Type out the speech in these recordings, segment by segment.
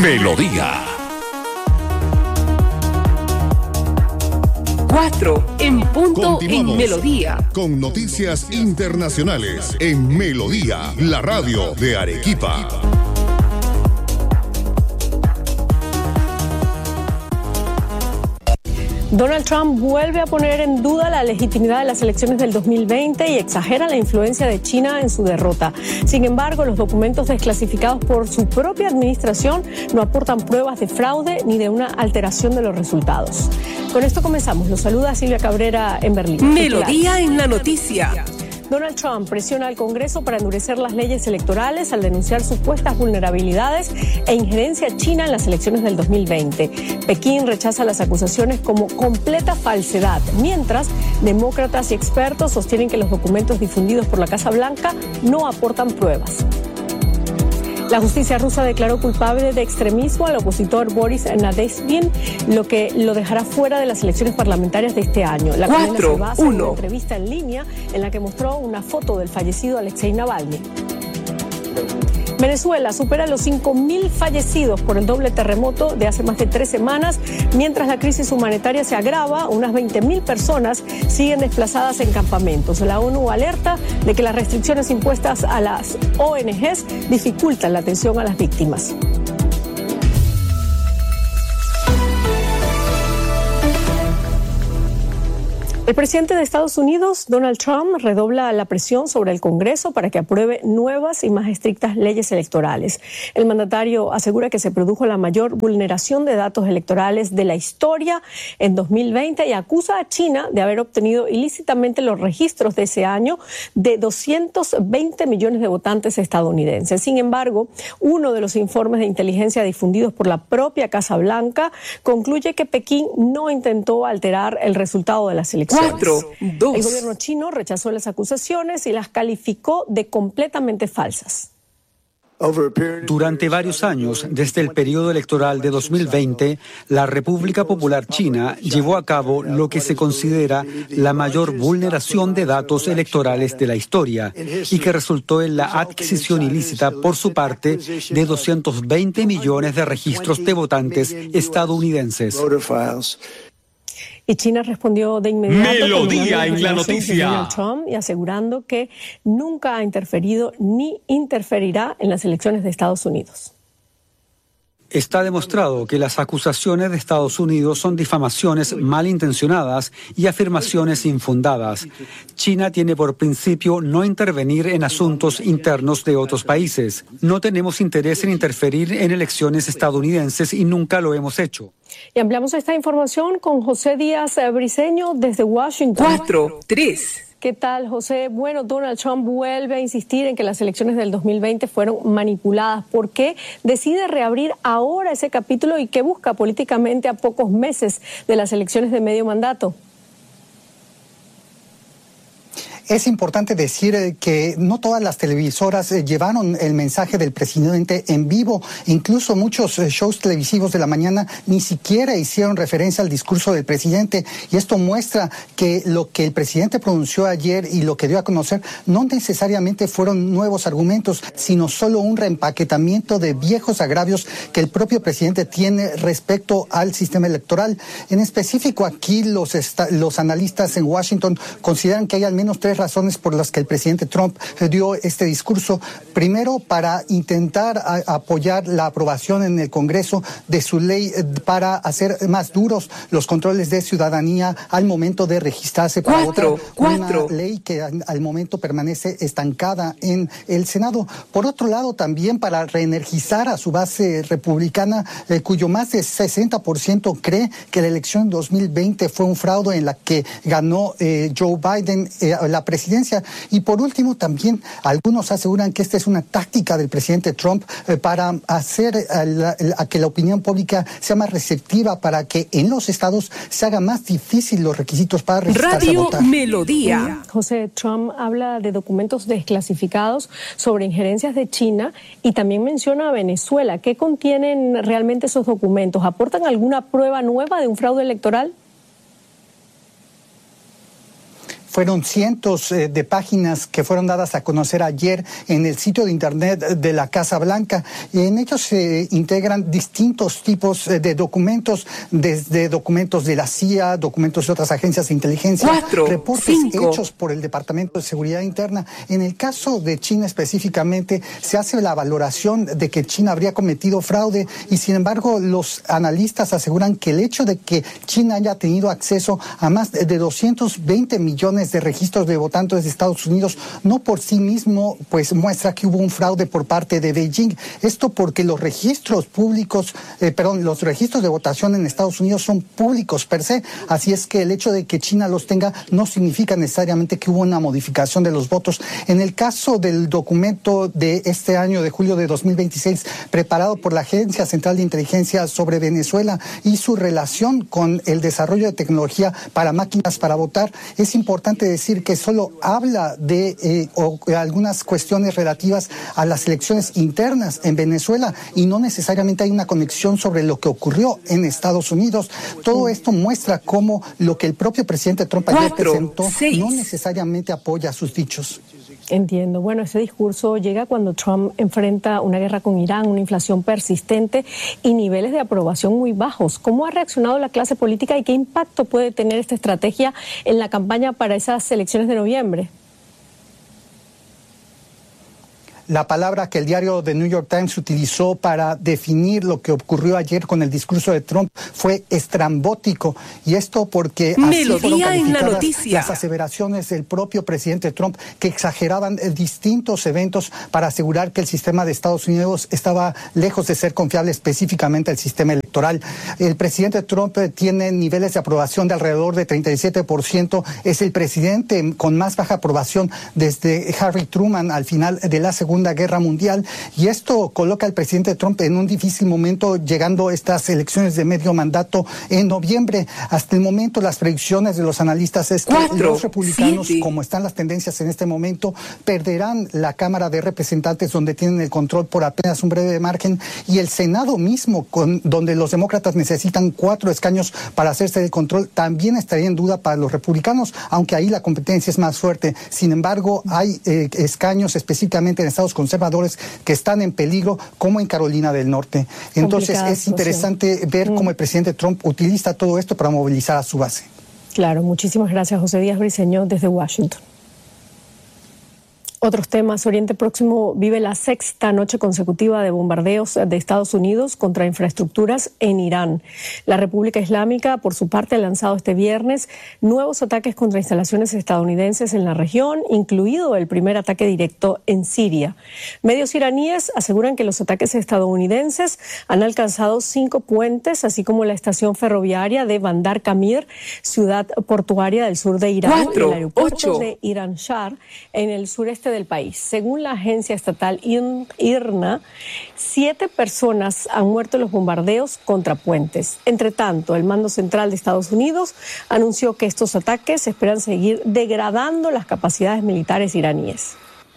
Melodía. 4 en punto Continuamos en Melodía. Con noticias internacionales en Melodía, la radio de Arequipa. Donald Trump vuelve a poner en duda la legitimidad de las elecciones del 2020 y exagera la influencia de China en su derrota. Sin embargo, los documentos desclasificados por su propia administración no aportan pruebas de fraude ni de una alteración de los resultados. Con esto comenzamos. Los saluda Silvia Cabrera en Berlín. Melodía en la noticia. Donald Trump presiona al Congreso para endurecer las leyes electorales al denunciar supuestas vulnerabilidades e injerencia china en las elecciones del 2020. Pekín rechaza las acusaciones como completa falsedad, mientras demócratas y expertos sostienen que los documentos difundidos por la Casa Blanca no aportan pruebas. La justicia rusa declaró culpable de extremismo al opositor Boris Nadezhdin, lo que lo dejará fuera de las elecciones parlamentarias de este año. La condena se basa en una entrevista en línea en la que mostró una foto del fallecido Alexei Navalny. Venezuela supera los 5.000 fallecidos por el doble terremoto de hace más de 3 semanas. Mientras la crisis humanitaria se agrava, unas 20.000 personas siguen desplazadas en campamentos. La ONU alerta de que las restricciones impuestas a las ONGs dificultan la atención a las víctimas. El presidente de Estados Unidos, Donald Trump, redobla la presión sobre el Congreso para que apruebe nuevas y más estrictas leyes electorales. El mandatario asegura que se produjo la mayor vulneración de datos electorales de la historia en 2020 y acusa a China de haber obtenido ilícitamente los registros de ese año de 220 millones de votantes estadounidenses. Sin embargo, uno de los informes de inteligencia difundidos por la propia Casa Blanca concluye que Pekín no intentó alterar el resultado de las elecciones. 4-2. El gobierno chino rechazó las acusaciones y las calificó de completamente falsas. Durante varios años, desde el periodo electoral de 2020, la República Popular China llevó a cabo lo que se considera la mayor vulneración de datos electorales de la historia y que resultó en la adquisición ilícita por su parte de 220 millones de registros de votantes estadounidenses. Y China respondió de inmediato Melodía en la noticia. Donald Trump y asegurando que nunca ha interferido ni interferirá en las elecciones de Estados Unidos. Está demostrado que las acusaciones de Estados Unidos son difamaciones malintencionadas y afirmaciones infundadas. China tiene por principio no intervenir en asuntos internos de otros países. No tenemos interés en interferir en elecciones estadounidenses y nunca lo hemos hecho. Y ampliamos esta información con José Díaz Briceño desde Washington. 4-3. ¿Qué tal, José? Bueno, Donald Trump vuelve a insistir en que las elecciones del 2020 fueron manipuladas. ¿Por qué decide reabrir ahora ese capítulo y qué busca políticamente a pocos meses de las elecciones de medio mandato? Es importante decir que no todas las televisoras llevaron el mensaje del presidente en vivo. Incluso muchos shows televisivos de la mañana ni siquiera hicieron referencia al discurso del presidente. Y esto muestra que lo que el presidente pronunció ayer y lo que dio a conocer no necesariamente fueron nuevos argumentos, sino solo un reempaquetamiento de viejos agravios que el propio presidente tiene respecto al sistema electoral. En específico, aquí los analistas en Washington consideran que hay al menos 3 razones por las que el presidente Trump dio este discurso. Primero, para intentar apoyar la aprobación en el Congreso de su ley para hacer más duros los controles de ciudadanía al momento de registrarse para votar. Una ley que al momento permanece estancada en el Senado. Por otro lado, también para reenergizar a su base republicana, cuyo más de 60% cree que la elección 2020 fue un fraude en la que ganó Joe Biden la presidencia. Y por último, también algunos aseguran que esta es una táctica del presidente Trump para hacer a que la opinión pública sea más receptiva, para que en los estados se haga más difícil los requisitos para registrarse a votar. Radio Melodía. José, Trump habla de documentos desclasificados sobre injerencias de China y también menciona a Venezuela. ¿Qué contienen realmente esos documentos? ¿Aportan alguna prueba nueva de un fraude electoral? Fueron cientos de páginas que fueron dadas a conocer ayer en el sitio de internet de la Casa Blanca. En ellos se integran distintos tipos de documentos, desde documentos de la CIA, documentos de otras agencias de inteligencia, reportes hechos por el Departamento de Seguridad Interna. En el caso de China específicamente, se hace la valoración de que China habría cometido fraude y, sin embargo, los analistas aseguran que el hecho de que China haya tenido acceso a más de 220 millones de registros de votantes de Estados Unidos no por sí mismo pues muestra que hubo un fraude por parte de Beijing. Esto porque los registros públicos, los registros de votación en Estados Unidos son públicos per se, así es que el hecho de que China los tenga no significa necesariamente que hubo una modificación de los votos. En el caso del documento de este año de julio de 2026 preparado por la Agencia Central de Inteligencia sobre Venezuela y su relación con el desarrollo de tecnología para máquinas para votar, es importante decir que solo habla de algunas cuestiones relativas a las elecciones internas en Venezuela y no necesariamente hay una conexión sobre lo que ocurrió en Estados Unidos. Todo esto muestra cómo lo que el propio presidente Trump ayer presentó no necesariamente apoya sus dichos. Entiendo. Bueno, ese discurso llega cuando Trump enfrenta una guerra con Irán, una inflación persistente y niveles de aprobación muy bajos. ¿Cómo ha reaccionado la clase política y qué impacto puede tener esta estrategia en la campaña para esas elecciones de noviembre? La palabra que el diario The New York Times utilizó para definir lo que ocurrió ayer con el discurso de Trump fue estrambótico. Y esto porque así fueron calificadas las aseveraciones del propio presidente Trump, que exageraban distintos eventos para asegurar que el sistema de Estados Unidos estaba lejos de ser confiable, específicamente el sistema electoral. El presidente Trump tiene niveles de aprobación de alrededor de 37%. Es el presidente con más baja aprobación desde Harry Truman al final de la Segunda Guerra Mundial, y esto coloca al presidente Trump en un difícil momento llegando a estas elecciones de medio mandato en noviembre. Hasta el momento las predicciones de los analistas es que los republicanos, como están las tendencias en este momento, perderán la Cámara de Representantes, donde tienen el control por apenas un breve margen, y el Senado mismo, donde los demócratas necesitan 4 escaños para hacerse del control, también estaría en duda para los republicanos, aunque ahí la competencia es más fuerte. Sin embargo, hay escaños específicamente en estados conservadores que están en peligro, como en Carolina del Norte. Entonces es interesante ver cómo el presidente Trump utiliza todo esto para movilizar a su base. Claro, muchísimas gracias, José Díaz Briceño, desde Washington. Otros temas. Oriente Próximo vive la 6ª noche consecutiva de bombardeos de Estados Unidos contra infraestructuras en Irán. La República Islámica, por su parte, ha lanzado este viernes nuevos ataques contra instalaciones estadounidenses en la región, incluido el primer ataque directo en Siria. Medios iraníes aseguran que los ataques estadounidenses han alcanzado 5 puentes, así como la estación ferroviaria de Bandar Kamir, ciudad portuaria del sur de Irán, y el aeropuerto de Iran Shah, en el sureste del país. Según la agencia estatal IRNA, 7 personas han muerto en los bombardeos contra puentes. Entre tanto, el Mando Central de Estados Unidos anunció que estos ataques esperan seguir degradando las capacidades militares iraníes.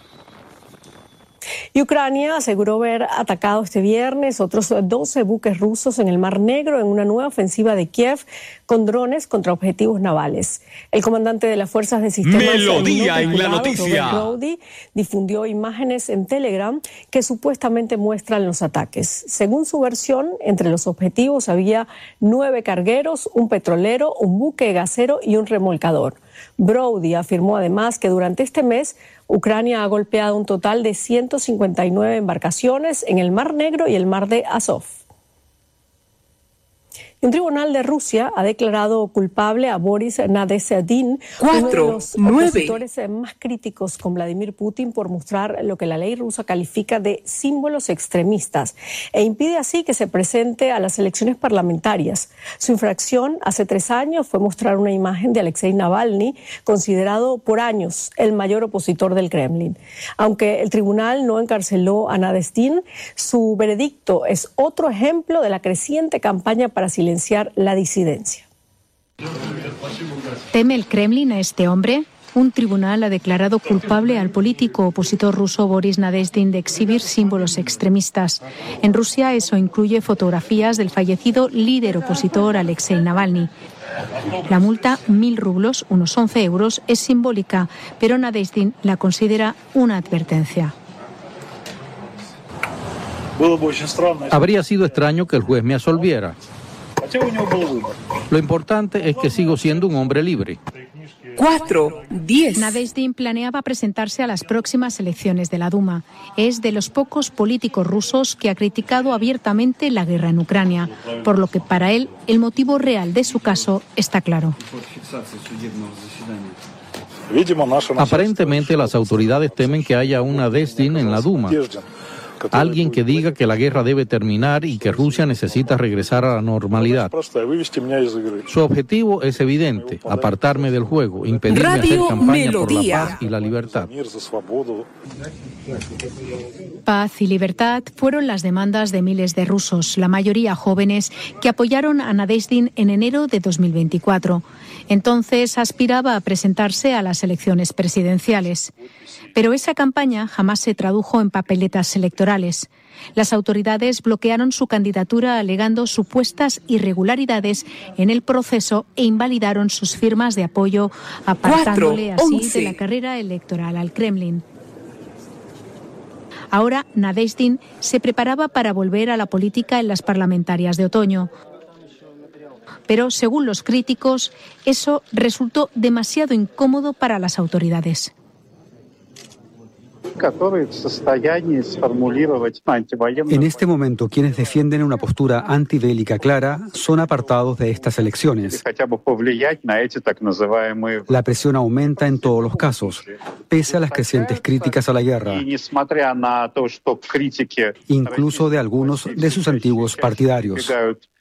Y Ucrania aseguró haber atacado este viernes otros 12 buques rusos en el Mar Negro en una nueva ofensiva de Kiev con drones contra objetivos navales. El comandante de las Fuerzas de Sistemas Melodía en la noticia. Robert Brody, difundió imágenes en Telegram que supuestamente muestran los ataques. Según su versión, entre los objetivos había 9 cargueros, un petrolero, un buque gasero y un remolcador. Brody afirmó además que durante este mes Ucrania ha golpeado un total de 159 embarcaciones en el Mar Negro y el Mar de Azov. Un tribunal de Rusia ha declarado culpable a Boris Nadezhdin, uno de los opositores más críticos con Vladimir Putin, por mostrar lo que la ley rusa califica de símbolos extremistas e impide así que se presente a las elecciones parlamentarias. Su infracción hace 3 años fue mostrar una imagen de Alexei Navalny, considerado por años el mayor opositor del Kremlin. Aunque el tribunal no encarceló a Nadezhdin, su veredicto es otro ejemplo de la creciente campaña para silenciar la disidencia. ¿Teme el Kremlin a este hombre? Un tribunal ha declarado culpable al político opositor ruso Boris Nadezhdin de exhibir símbolos extremistas. En Rusia eso incluye fotografías del fallecido líder opositor Alexei Navalny. La multa, 1.000 rublos, unos 11 euros, es simbólica, pero Nadezhdin la considera una advertencia. Habría sido extraño que el juez me absolviera. Lo importante es que sigo siendo un hombre libre. 4:10. Nadezhdin planeaba presentarse a las próximas elecciones de la Duma. Es de los pocos políticos rusos que ha criticado abiertamente la guerra en Ucrania, por lo que para él el motivo real de su caso está claro. Aparentemente las autoridades temen que haya un Nadezhdin en la Duma. Alguien que diga que la guerra debe terminar y que Rusia necesita regresar a la normalidad. Su objetivo es evidente: apartarme del juego, impedirme hacer campaña por la paz y la libertad. Paz y libertad fueron las demandas de miles de rusos, la mayoría jóvenes, que apoyaron a Nadezhdin en enero de 2024. Entonces aspiraba a presentarse a las elecciones presidenciales. Pero esa campaña jamás se tradujo en papeletas electorales. Las autoridades bloquearon su candidatura alegando supuestas irregularidades en el proceso e invalidaron sus firmas de apoyo, apartándole así de la carrera electoral al Kremlin. Ahora Nadezhdin se preparaba para volver a la política en las parlamentarias de otoño. Pero, según los críticos, eso resultó demasiado incómodo para las autoridades. En este momento, quienes defienden una postura antibélica clara son apartados de estas elecciones. La presión aumenta en todos los casos, pese a las crecientes críticas a la guerra, incluso de algunos de sus antiguos partidarios.